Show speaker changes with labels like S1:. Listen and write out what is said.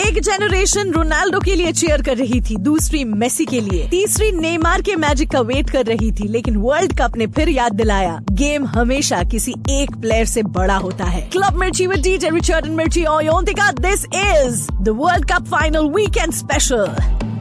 S1: एक generation Ronaldo के लिए चीयर कर रही थी, दूसरी मेसी के लिए, तीसरी नेमार के मैजिक का वेट कर रही थी, लेकिन वर्ल्ड कप ने फिर याद दिलाया गेम हमेशा किसी एक प्लेयर से बड़ा होता है। क्लब मिर्ची विद डीजे रिचर्ड एंड मिर्ची और योंतिका, this is the world cup final weekend special.